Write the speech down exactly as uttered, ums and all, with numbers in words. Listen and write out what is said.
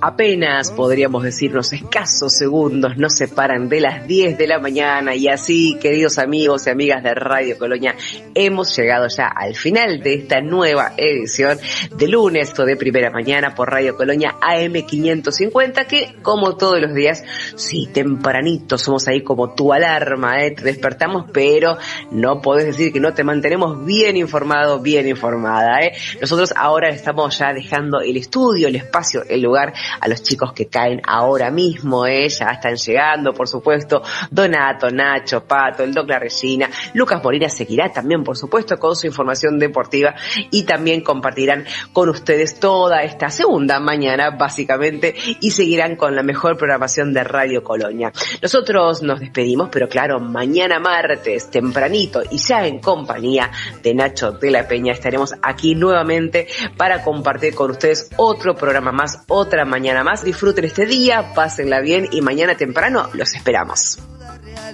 Apenas, podríamos decir, unos escasos segundos nos separan de las diez de la mañana y así, queridos amigos y amigas de Radio Colonia, hemos llegado ya al final de esta nueva edición de lunes o de primera mañana por Radio Colonia A M quinientos cincuenta, que como todos los días, sí, tempranito, somos ahí como tu alarma, ¿eh? Te despertamos, pero no podés decir que no te mantenemos bien informado, bien informada, ¿eh? Nosotros ahora estamos ya dejando el estudio, el espacio, el lugar a los chicos que caen ahora mismo, ¿eh? Ya están llegando, por supuesto, Donato, Nacho, Pato, el Doc La Regina, Lucas Molina seguirá también, por supuesto, con su información deportiva y también compartirán con ustedes toda esta segunda mañana, básicamente, y seguirán con la mejor programación de Radio Colonia. Nosotros nos despedimos, pero claro, mañana martes, tempranito, y ya en compañía de Nacho de la Peña, estaremos aquí nuevamente para compartir con ustedes otro programa más, otra mañana más. Disfruten este día, pásenla bien y mañana temprano los esperamos.